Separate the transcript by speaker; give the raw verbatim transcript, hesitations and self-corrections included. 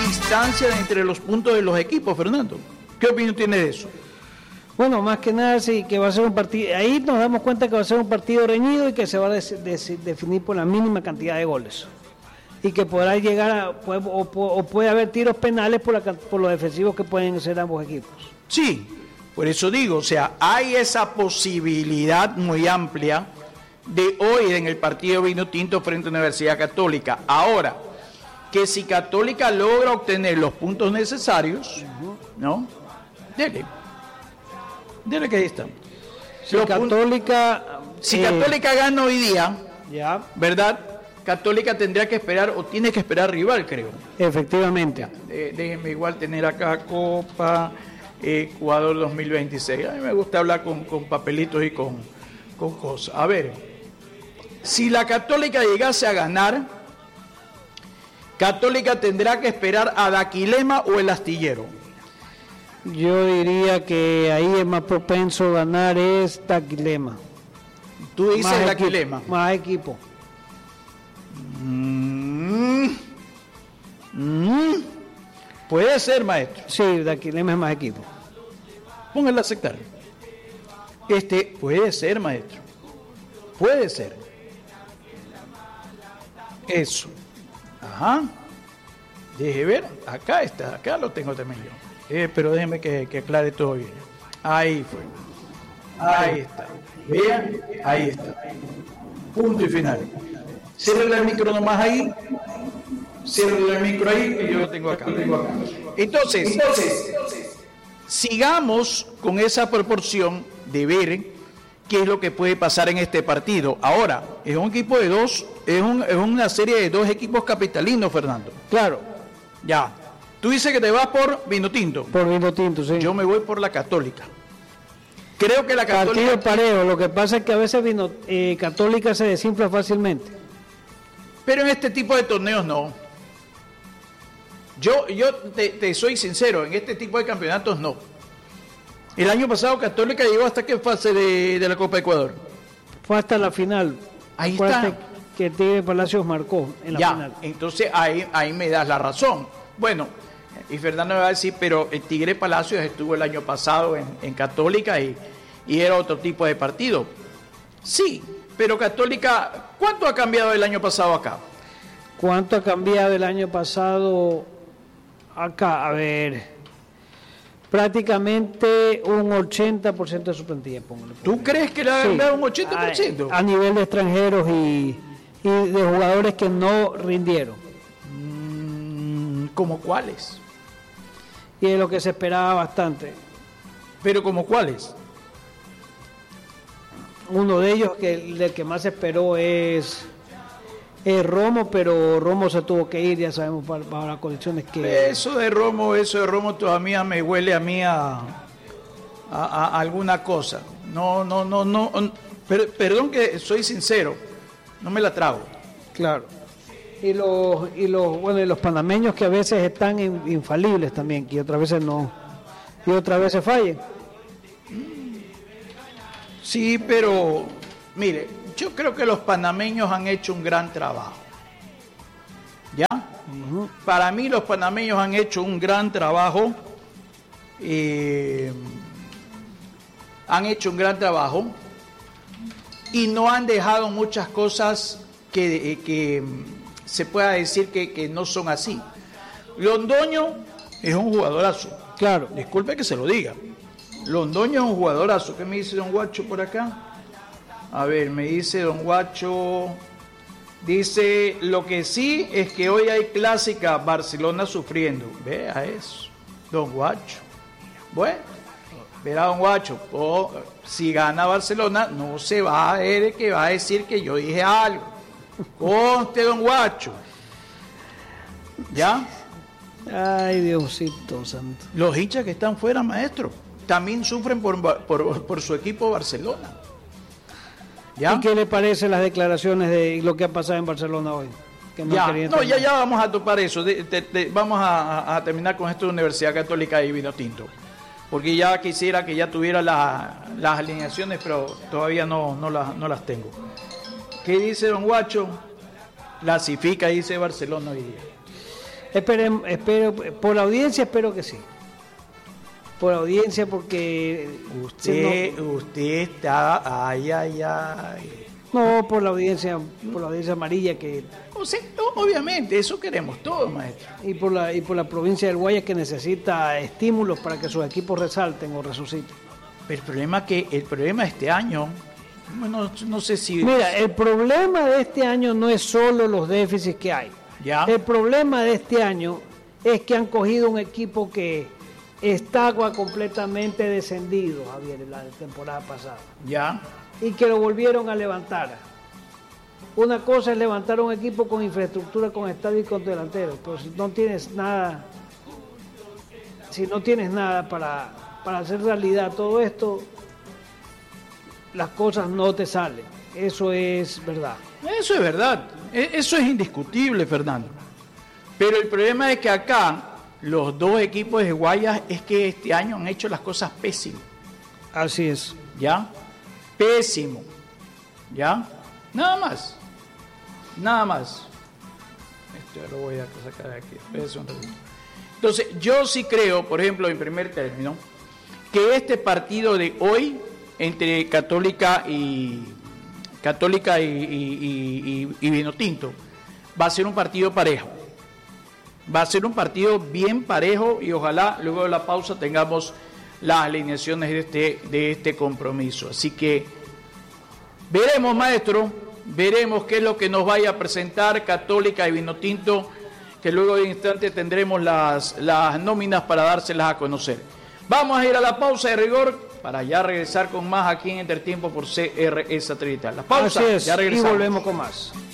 Speaker 1: distancia entre los puntos de los equipos, Fernando. ¿Qué opinión tiene de eso?
Speaker 2: Bueno, más que nada sí, que va a ser un partido, ahí nos damos cuenta que va a ser un partido reñido y que se va a des, des, definir por la mínima cantidad de goles. Y que podrá llegar a, puede, o, o puede haber tiros penales por, la, por los defensivos que pueden ser ambos equipos.
Speaker 1: Sí, por eso digo, o sea, hay esa posibilidad muy amplia de hoy en el partido Vinotinto frente a Universidad Católica. Ahora, que si Católica logra obtener los puntos necesarios, ¿no? Dele. Dele que ahí está.
Speaker 2: Si los Católica...
Speaker 1: Puntos, si eh, Católica gana hoy día,
Speaker 2: ya,
Speaker 1: ¿verdad? Católica tendría que esperar, o tiene que esperar rival, creo.
Speaker 2: Efectivamente.
Speaker 1: Eh, déjenme igual tener acá Copa Ecuador dos mil veintiséis. A mí me gusta hablar con, con papelitos y con, con cosas. A ver, si la Católica llegase a ganar, Católica tendrá que esperar a Daquilema o el Astillero.
Speaker 2: Yo diría que ahí es más propenso a ganar es Daquilema.
Speaker 1: Tú dices
Speaker 2: más
Speaker 1: Daquilema.
Speaker 2: Equipo, más equipo.
Speaker 1: Mm, mm, puede ser, maestro.
Speaker 2: Sí, Daquilema es más equipo.
Speaker 1: Póngale a aceptar. Este puede ser, maestro. Puede ser. Eso. Ajá. Deje ver. Acá está. Acá lo tengo también yo. Eh, pero déjeme que, que aclare todo bien. Ahí fue. Ahí está. Vean. Ahí está. Punto y final. Cierre el micro nomás ahí. Cierre el micro ahí, que yo lo tengo acá. Entonces, Entonces, sigamos con esa proporción de ver qué es lo que puede pasar en este partido. Ahora, es un equipo de dos, es, un, es una serie de dos equipos capitalinos, Fernando.
Speaker 2: Claro.
Speaker 1: Ya. Tú dices que te vas por Vinotinto.
Speaker 2: Por Vinotinto, sí.
Speaker 1: Yo me voy por la Católica. Creo que la Católica...
Speaker 2: Partido parejo, lo que pasa es que a veces vino, eh, Católica se desinfla fácilmente.
Speaker 1: Pero en este tipo de torneos no. Yo, yo te, te soy sincero, en este tipo de campeonatos no. El año pasado Católica llegó hasta qué fase de, de la Copa Ecuador.
Speaker 2: Fue hasta la final.
Speaker 1: Ahí
Speaker 2: Fue
Speaker 1: está.
Speaker 2: hasta que Tigre Palacios marcó en la
Speaker 1: ya,
Speaker 2: final.
Speaker 1: Entonces ahí, ahí me das la razón. Bueno, y Fernando me va a decir, pero el Tigre Palacios estuvo el año pasado en, en Católica y, y era otro tipo de partido. Sí, pero Católica, ¿cuánto ha cambiado el año pasado acá?
Speaker 2: ¿Cuánto ha cambiado el año pasado acá? A ver, prácticamente un ochenta por ciento de su plantilla. Póngale,
Speaker 1: ¿Tú crees que le ha cambiado sí, un ochenta por ciento?
Speaker 2: A, a nivel de extranjeros y, y de jugadores que no rindieron.
Speaker 1: Mm, ¿Como cuáles?
Speaker 2: Y de lo que se esperaba bastante.
Speaker 1: ¿Pero como cuáles?
Speaker 2: Uno de ellos, que el del que más se esperó es, es Romo, pero Romo se tuvo que ir, ya sabemos, para, para las condiciones que...
Speaker 1: Eso de Romo, eso de Romo todavía me huele a mí a, a, a alguna cosa. No, no, no, no, per, perdón que soy sincero, no me la trago.
Speaker 2: Claro. Y los, y los, bueno, y los panameños que a veces están in, infalibles también, que otras veces no, y otras veces fallen.
Speaker 1: Sí, pero mire, yo creo que los panameños han hecho un gran trabajo. ¿Ya? Uh-huh. Para mí los panameños han hecho un gran trabajo. Eh, han hecho un gran trabajo y no han dejado muchas cosas que, que se pueda decir que, que no son así. Londoño es un jugadorazo.
Speaker 2: Claro.
Speaker 1: Disculpe que se lo diga. Londoño es un jugadorazo. ¿Qué me dice don Guacho por acá? A ver, me dice don Guacho. Dice, lo que sí es que hoy hay clásica Barcelona sufriendo. Vea eso, don Guacho. Bueno, verá don Guacho. Oh, si gana Barcelona, no se va a ver que va a decir que yo dije algo. Conste, don Guacho. ¿Ya?
Speaker 2: Ay, Diosito santo.
Speaker 1: Los hinchas que están fuera, maestro, también sufren por, por, por su equipo Barcelona. ¿Ya?
Speaker 2: ¿Y qué le parecen las declaraciones de lo que ha pasado en Barcelona hoy? Que no,
Speaker 1: ya, no ya, ya vamos a topar eso. De, de, de, vamos a, a terminar con esto de Universidad Católica y Vinotinto. Porque ya quisiera que ya tuviera la, las alineaciones, pero todavía no, no, las, no las tengo. ¿Qué dice don Guacho? Clasifica, dice Barcelona hoy día.
Speaker 2: Esperen, espero, por la audiencia espero que sí. Por la audiencia porque...
Speaker 1: Usted, no, usted está... Ay, ay, ay.
Speaker 2: No, por la audiencia, por la audiencia amarilla que...
Speaker 1: O sea, obviamente, eso queremos todos, maestro.
Speaker 2: Y por la, y por la provincia del Guayas que necesita estímulos para que sus equipos resalten o resuciten.
Speaker 1: Pero el problema que el problema de este año, bueno, no sé si...
Speaker 2: Mira, el problema de este año no es solo los déficits que hay.
Speaker 1: ¿Ya?
Speaker 2: El problema de este año es que han cogido un equipo que estaba completamente descendido, Javier, en la temporada pasada.
Speaker 1: Ya.
Speaker 2: Y que lo volvieron a levantar. Una cosa es levantar un equipo con infraestructura, con estadio y con delanteros, pero si no tienes nada, si no tienes nada para, para hacer realidad todo esto, las cosas no te salen. Eso es verdad.
Speaker 1: Eso es verdad. Eso es indiscutible, Fernando. Pero el problema es que acá los dos equipos de Guayas es que este año han hecho las cosas pésimo.
Speaker 2: Así es.
Speaker 1: ¿Ya? Pésimo. ¿Ya? Nada más. Nada más. Esto lo voy a sacar de aquí. Espérese un ratito. Entonces, yo sí creo, por ejemplo, en primer término, que este partido de hoy entre Católica y Católica y, y, y, y Vinotinto va a ser un partido parejo. Va a ser un partido bien parejo y ojalá luego de la pausa tengamos las alineaciones de este, de este compromiso. Así que veremos, maestro, veremos qué es lo que nos vaya a presentar Católica y Vinotinto, que luego de instante tendremos las, las nóminas para dárselas a conocer. Vamos a ir a la pausa de rigor para ya regresar con más aquí en Entretiempo por C R E Satelital. La pausa,
Speaker 2: así es,
Speaker 1: ya regresamos.
Speaker 2: Y volvemos con más.